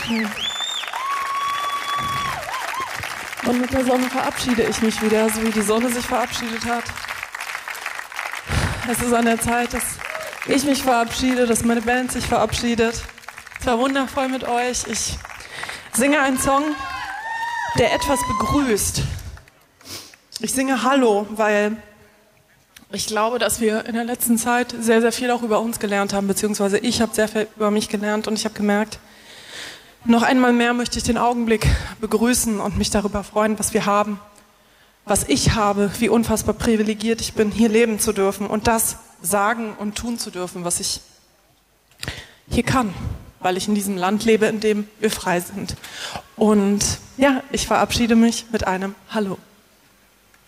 Und mit der Sonne verabschiede ich mich wieder, so wie die Sonne sich verabschiedet hat. Es ist an der Zeit, dass ich mich verabschiede, dass meine Band sich verabschiedet. Es war wundervoll mit euch. Ich singe einen Song, der etwas begrüßt. Ich singe Hallo, weil ich glaube, dass wir in der letzten Zeit sehr, sehr viel auch über uns gelernt haben, beziehungsweise ich habe sehr viel über mich gelernt und ich habe gemerkt, noch einmal mehr möchte ich den Augenblick begrüßen und mich darüber freuen, was wir haben, was ich habe, wie unfassbar privilegiert ich bin, hier leben zu dürfen und das sagen und tun zu dürfen, was ich hier kann, weil ich in diesem Land lebe, in dem wir frei sind. Und ja, ich verabschiede mich mit einem Hallo.